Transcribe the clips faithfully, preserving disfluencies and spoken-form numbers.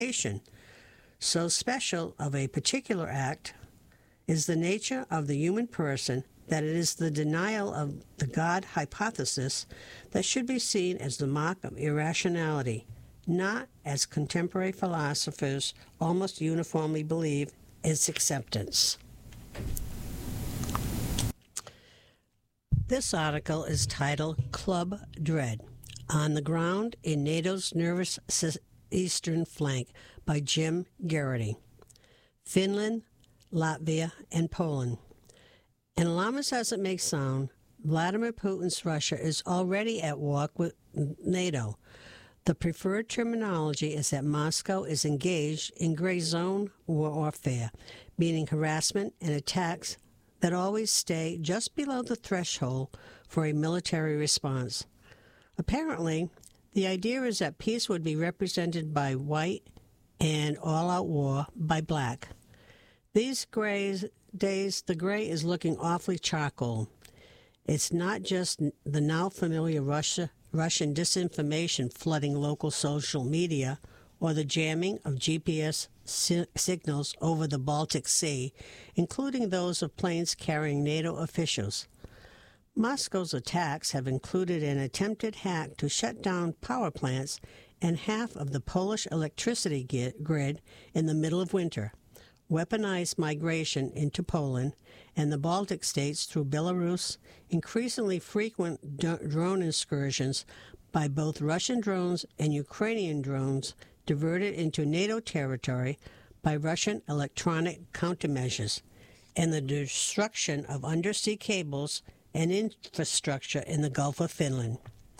nation. So special of a particular act is the nature of the human person that it is the denial of the God hypothesis that should be seen as the mark of irrationality, not, as contemporary philosophers almost uniformly believe, its acceptance. This article is titled Club Dread, On the Ground in NATO's Nervous Eastern Flank by Jim Garrity. Finland, Latvia, and Poland. And alarmist as it may sound, Vladimir Putin's Russia is already at war with NATO. The preferred terminology is that Moscow is engaged in gray zone warfare, meaning harassment and attacks that always stay just below the threshold for a military response. Apparently, the idea is that peace would be represented by white and all-out war by black. These grays, days, the gray is looking awfully charcoal. It's not just the now familiar Russia, Russian disinformation flooding local social media or the jamming of G P S si- signals over the Baltic Sea, including those of planes carrying NATO officials. Moscow's attacks have included an attempted hack to shut down power plants and half of the Polish electricity grid in the middle of winter, weaponized migration into Poland and the Baltic states through Belarus, increasingly frequent d- drone excursions by both Russian drones and Ukrainian drones diverted into NATO territory by Russian electronic countermeasures, and the destruction of undersea cables and infrastructure in the Gulf of Finland.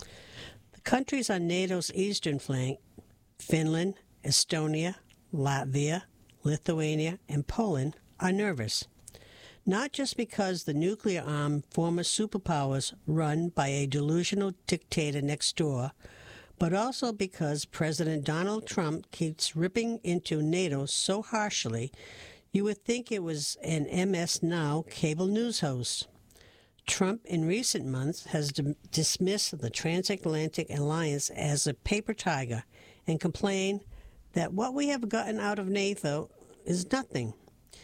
The countries on NATO's eastern flank, Finland, Estonia, Latvia, Lithuania, and Poland, are nervous. Not just because the nuclear-armed former superpowers run by a delusional dictator next door, but also because President Donald Trump keeps ripping into NATO so harshly, you would think it was an M S Now cable news host. Trump, in recent months, has d- dismissed the transatlantic alliance as a paper tiger and complained that what we have gotten out of NATO is nothing.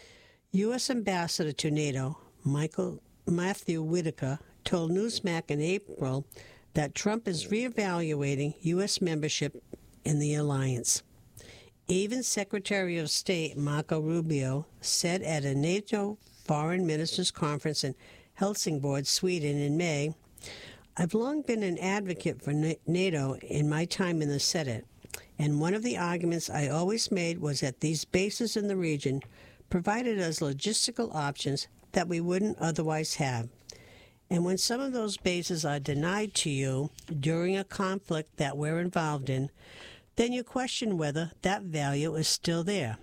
U S Ambassador to NATO, Michael Matthew Whitaker, told Newsmax in April that Trump is reevaluating U S membership in the alliance. Even Secretary of State Marco Rubio said at a NATO Foreign Ministers Conference in Helsingborg, Sweden in May, "I've long been an advocate for NATO in my time in the Senate, and one of the arguments I always made was that these bases in the region provided us logistical options that we wouldn't otherwise have. And when some of those bases are denied to you during a conflict that we're involved in, then you question whether that value is still there."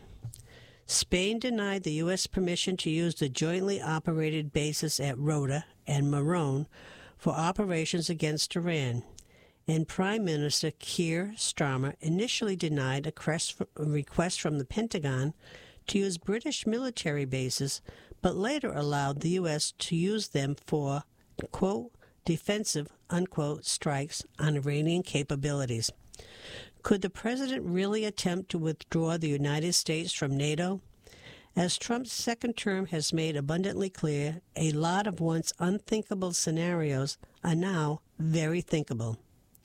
Spain denied the U S permission to use the jointly operated bases at Rota and Marone for operations against Iran, and Prime Minister Keir Starmer initially denied a request from the Pentagon to use British military bases, but later allowed the U S to use them for, quote, defensive, unquote, strikes on Iranian capabilities. Could the president really attempt to withdraw the United States from NATO? As Trump's second term has made abundantly clear, a lot of once unthinkable scenarios are now very thinkable.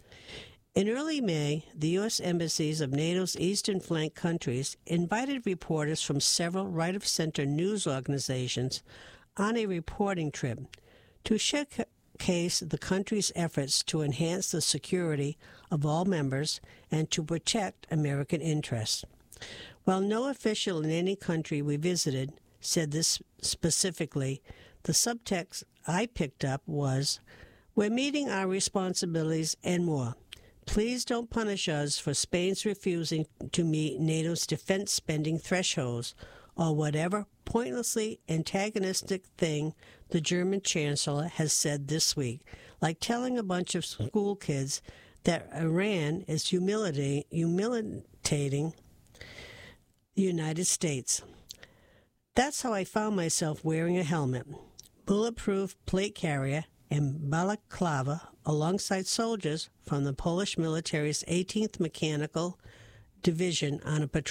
In early May, the U S embassies of NATO's eastern flank countries invited reporters from several right-of-center news organizations on a reporting trip to showcase the country's efforts to enhance the security of all members and to protect American interests. While no official in any country we visited said this specifically, the subtext I picked up was, "We're meeting our responsibilities and more. Please don't punish us for Spain's refusing to meet NATO's defense spending thresholds or whatever pointlessly antagonistic thing the German Chancellor has said this week, like telling a bunch of school kids that Iran is humiliating, humiliating the United States." That's how I found myself wearing a helmet, bulletproof plate carrier, and balaclava alongside soldiers from the Polish military's eighteenth Mechanical Division on a patrol